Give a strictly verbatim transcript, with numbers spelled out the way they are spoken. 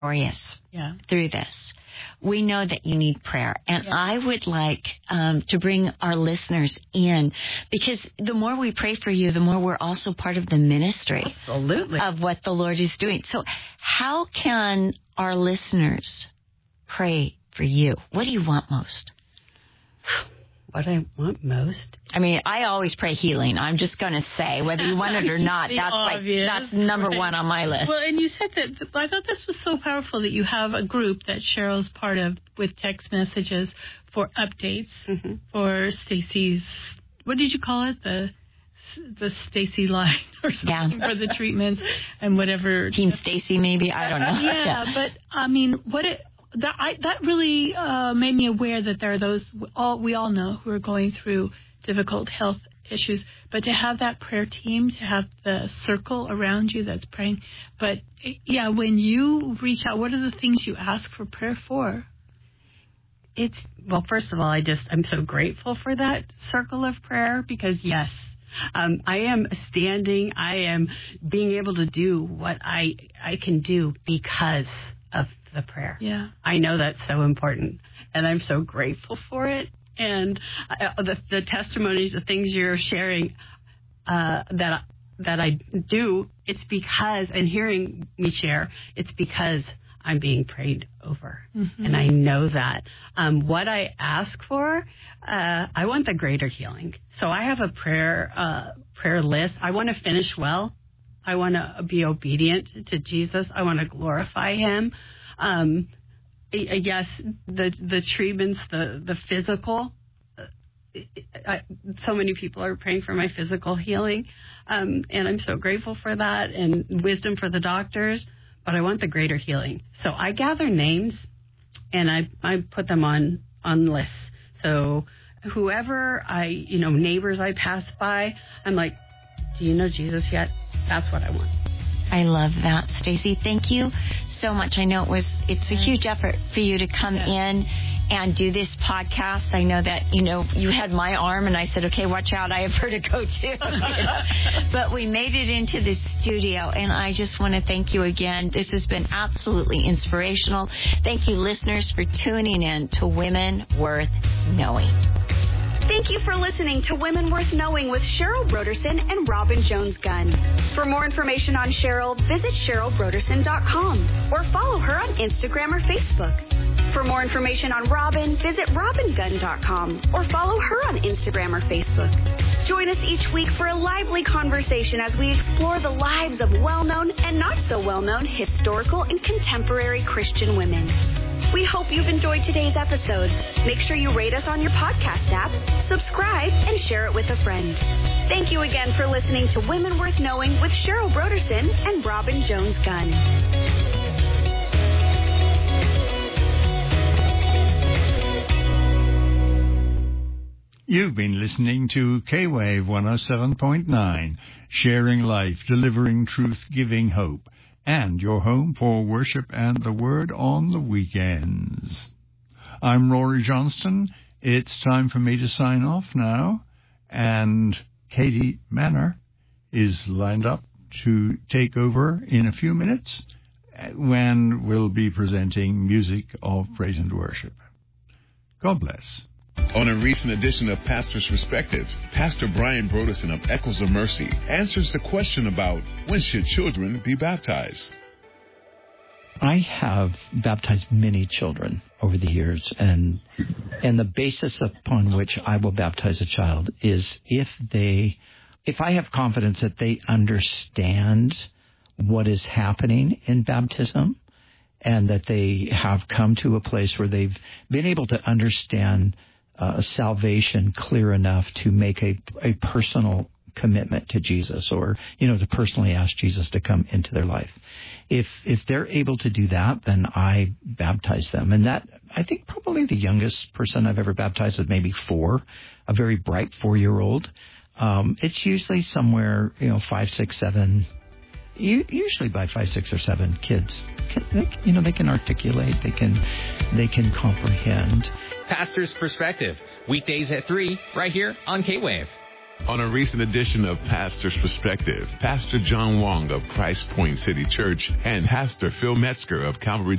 victorious yeah. through this. We know that you need prayer. And yeah. I would like um, to bring our listeners in, because the more we pray for you, the more we're also part of the ministry Absolutely. of what the Lord is doing. So how can our listeners pray for you? What do you want most? What I want most? I mean, I always pray healing. I'm just going to say, whether you want it or not, that's obvious, like that's number right? one on my list. Well, and you said that, I thought this was so powerful that you have a group that Cheryl's part of with text messages for updates mm-hmm. for Stacy's, what did you call it? The the Stacy line or something yeah. for the treatments and whatever. Team Stacy, maybe. I don't know. Yeah, yeah. But, I mean, what it... That I, that really uh, made me aware that there are those all we all know who are going through difficult health issues. But to have that prayer team, to have the circle around you that's praying. But yeah, when you reach out, what are the things you ask for prayer for? It's well, first of all, I just I'm so grateful for that circle of prayer because yes. Um, I am standing. I am being able to do what I I can do because of the prayer. Yeah, I know that's so important, and I'm so grateful for it. And uh, the, the testimonies, the things you're sharing uh, that that I do, it's because, and hearing me share, it's because I'm being prayed over, mm-hmm. and I know that. Um, what I ask for, uh, I want the greater healing. So I have a prayer uh, prayer list. I want to finish well. I want to be obedient to Jesus. I want to glorify Him. Um, yes, the the treatments, the the physical. I, so many people are praying for my physical healing, um, and I'm so grateful for that and wisdom for the doctors. But I want the greater healing. So I gather names, and I I put them on on lists. So whoever I you know neighbors I pass by, I'm like, do you know Jesus yet? That's what I want. I love that, Stacy. Thank you so much. I know it was it's a huge effort for you to come yeah. in and do this podcast. I know that, you know, you had my arm and I said, okay, watch out. I have her to go to. But we made it into the studio, and I just want to thank you again. This has been absolutely inspirational. Thank you, listeners, for tuning in to Women Worth Knowing. Thank you for listening to Women Worth Knowing with Cheryl Broderson and Robin Jones-Gunn. For more information on Cheryl, visit cheryl broderson dot com or follow her on Instagram or Facebook. For more information on Robin, visit robin gunn dot com or follow her on Instagram or Facebook. Join us each week for a lively conversation as we explore the lives of well-known and not so well-known historical and contemporary Christian women. We hope you've enjoyed today's episode. Make sure you rate us on your podcast app, subscribe, and share it with a friend. Thank you again for listening to Women Worth Knowing with Cheryl Broderson and Robin Jones-Gunn. You've been listening to K-Wave one oh seven point nine, sharing life, delivering truth, giving hope, and your home for worship and the Word on the weekends. I'm Rory Johnston. It's time for me to sign off now, and Katie Manor is lined up to take over in a few minutes when we'll be presenting music of praise and worship. God bless. On a recent edition of Pastor's Perspective, Pastor Brian Broderson of Echoes of Mercy answers the question about when should children be baptized. I have baptized many children over the years, and and the basis upon which I will baptize a child is if they, if I have confidence that they understand what is happening in baptism, and that they have come to a place where they've been able to understand Uh, salvation clear enough to make a, a personal commitment to Jesus, or, you know, to personally ask Jesus to come into their life. If if they're able to do that, then I baptize them. And that, I think probably the youngest person I've ever baptized is maybe four, a very bright four-year-old. Um, it's usually somewhere, you know, five, six, seven, usually by five, six, or seven kids. They, you know, they can articulate, they can, they can comprehend. Pastor's Perspective, weekdays at three, right here on K-Wave. On a recent edition of Pastor's Perspective, Pastor John Wong of Christ Point City Church and Pastor Phil Metzger of Calvary